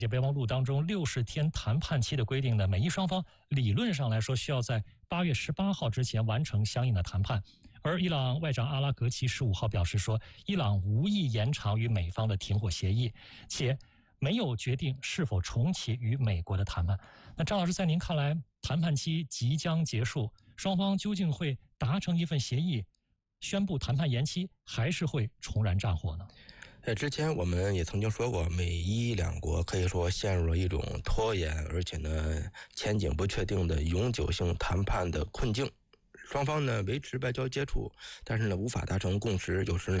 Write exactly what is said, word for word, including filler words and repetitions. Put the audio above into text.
备忘录当中六十天谈判期的规定呢，美伊双方理论上来说需要在八月十八号之前完成相应的谈判。而伊朗外长阿拉格齐十五号表示说，伊朗无意延长与美方的停火协议，且没有决定是否重启与美国的谈判。那张老师，在您看来，谈判期即将结束，双方究竟会达成一份协议，宣布谈判延期，还是会重燃战火呢？ 呃，之前我们也曾经说过，美伊两国可以说陷入了一种拖延，而且呢前景不确定的永久性谈判的困境。双方呢维持外交接触，但是呢无法达成共识，有时呢